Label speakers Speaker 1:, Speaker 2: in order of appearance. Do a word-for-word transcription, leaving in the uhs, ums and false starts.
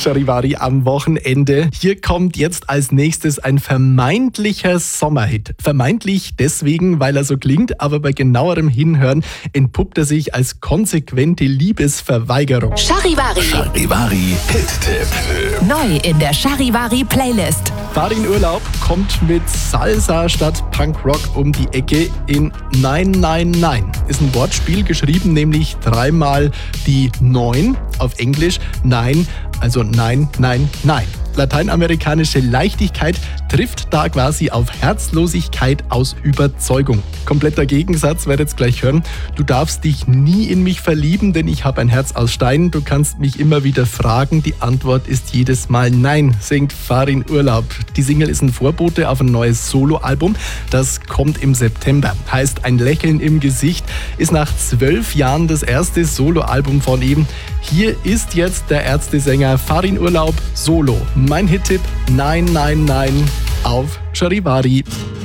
Speaker 1: Charivari am Wochenende. Hier kommt jetzt als nächstes ein vermeintlicher Sommerhit. Vermeintlich deswegen, weil er so klingt, aber bei genauerem Hinhören entpuppt er sich als konsequente Liebesverweigerung.
Speaker 2: Charivari.
Speaker 3: Charivari Hit-Tipp.
Speaker 2: Neu in der Charivari Playlist.
Speaker 1: Farin Urlaub kommt mit Salsa statt Punkrock um die Ecke in Nein, Nein, Nein. Ist ein Wortspiel, geschrieben nämlich dreimal die neun auf Englisch. Nein, also Nein, Nein, Nein. Lateinamerikanische Leichtigkeit trifft da quasi auf Herzlosigkeit aus Überzeugung. Kompletter Gegensatz, werdet ihr gleich hören. Du darfst dich nie in mich verlieben, denn ich habe ein Herz aus Stein. Du kannst mich immer wieder fragen. Die Antwort ist jedes Mal Nein, singt Farin Urlaub. Die Single ist ein Vorbote auf ein neues Soloalbum. Das kommt im September. Heißt ein Lächeln im Gesicht. Ist nach zwölf Jahren das erste Soloalbum von ihm. Hier ist jetzt der Ärztesänger Farin Urlaub Solo. Mein Hit-Tipp Nein, Nein, Nein auf Charivari.